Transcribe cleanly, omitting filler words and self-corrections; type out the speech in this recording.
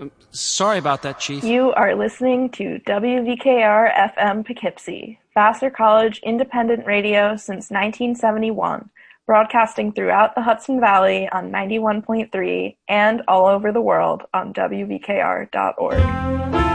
Sorry about that, Chief. You are listening to WVKR FM Poughkeepsie, Vassar College independent radio since 1971, broadcasting throughout the Hudson Valley on 91.3 and all over the world on WVKR.org.